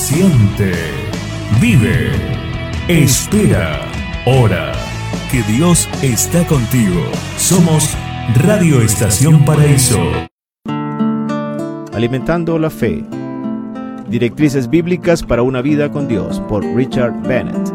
siente, vive, espera, ora, que Dios está contigo. Somos Radio Estación Paraíso. Alimentando la fe. Directrices bíblicas para una vida con Dios, por Richard Bennett.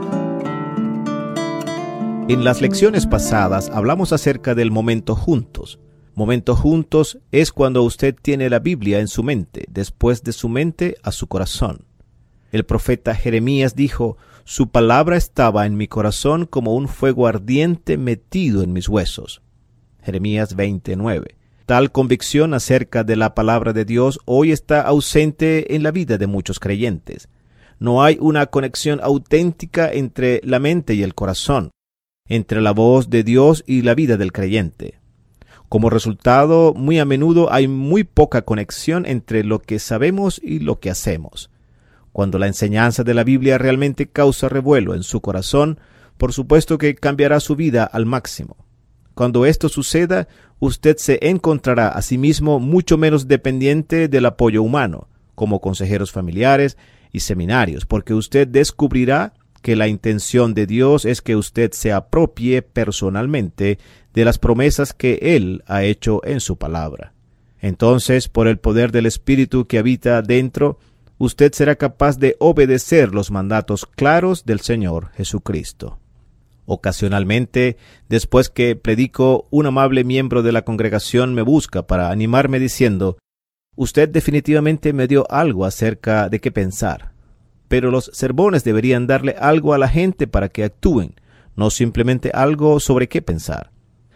En las lecciones pasadas hablamos acerca del momento juntos. Momento juntos es cuando usted tiene la Biblia en su mente, después de su mente a su corazón. El profeta Jeremías dijo: «Su palabra estaba en mi corazón como un fuego ardiente metido en mis huesos». Jeremías 29. Tal convicción acerca de la palabra de Dios hoy está ausente en la vida de muchos creyentes. No hay una conexión auténtica entre la mente y el corazón, entre la voz de Dios y la vida del creyente. Como resultado, muy a menudo hay muy poca conexión entre lo que sabemos y lo que hacemos. Cuando la enseñanza de la Biblia realmente causa revuelo en su corazón, por supuesto que cambiará su vida al máximo. Cuando esto suceda, usted se encontrará a sí mismo mucho menos dependiente del apoyo humano, como consejeros familiares y seminarios, porque usted descubrirá que la intención de Dios es que usted se apropie personalmente de las promesas que Él ha hecho en su palabra. Entonces, por el poder del Espíritu que habita dentro, usted será capaz de obedecer los mandatos claros del Señor Jesucristo. Ocasionalmente, después que predico, un amable miembro de la congregación me busca para animarme diciendo: «Usted definitivamente me dio algo acerca de qué pensar». Pero los sermones deberían darle algo a la gente para que actúen, no simplemente algo sobre qué pensar.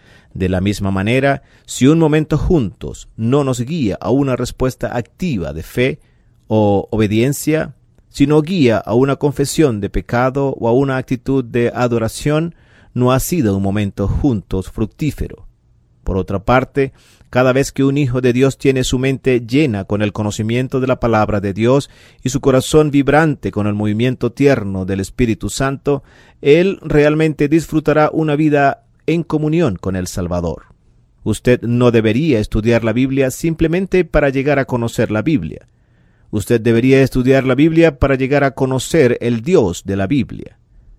De la misma manera, si un momento juntos no nos guía a una respuesta activa de fe o obediencia, si no guía a una confesión de pecado o a una actitud de adoración, no ha sido un momento juntos fructífero. Por otra parte, cada vez que un hijo de Dios tiene su mente llena con el conocimiento de la palabra de Dios y su corazón vibrante con el movimiento tierno del Espíritu Santo, él realmente disfrutará una vida en comunión con el Salvador. Usted no debería estudiar la Biblia simplemente para llegar a conocer la Biblia. Usted debería estudiar la Biblia para llegar a conocer el Dios de la Biblia.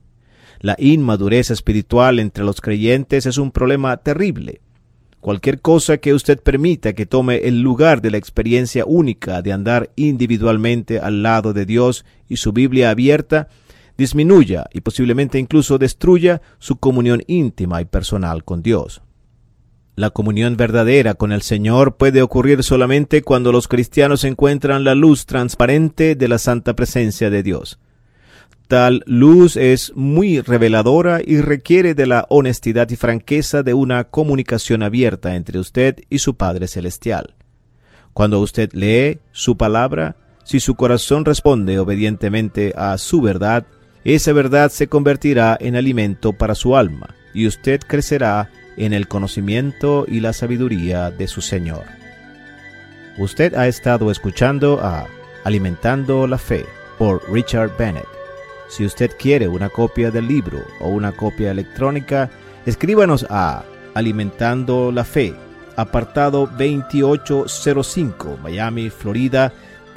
La inmadurez espiritual entre los creyentes es un problema terrible. Cualquier cosa que usted permita que tome el lugar de la experiencia única de andar individualmente al lado de Dios y su Biblia abierta, disminuya y posiblemente incluso destruya su comunión íntima y personal con Dios. La comunión verdadera con el Señor puede ocurrir solamente cuando los cristianos encuentran la luz transparente de la santa presencia de Dios. Tal luz es muy reveladora y requiere de la honestidad y franqueza de una comunicación abierta entre usted y su Padre Celestial. Cuando usted lee su palabra, si su corazón responde obedientemente a su verdad, esa verdad se convertirá en alimento para su alma, y usted crecerá en el conocimiento y la sabiduría de su Señor. Usted ha estado escuchando a Alimentando la Fe por Richard Bennett. Si usted quiere una copia del libro o una copia electrónica, escríbanos a Alimentando la Fe, apartado 2805, Miami, Florida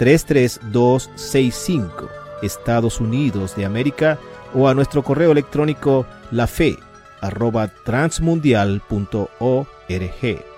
33265, Estados Unidos de América, o a nuestro correo electrónico lafe@transmundial.org.